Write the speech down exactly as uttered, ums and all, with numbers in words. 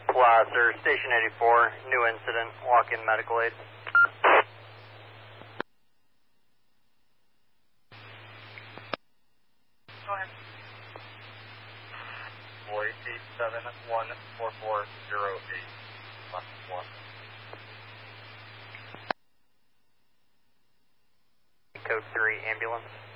Placer, Station eighty-four, new incident, walk-in medical aid. Go ahead. Boy, eight seven one four four zero eight. One. Code three, ambulance.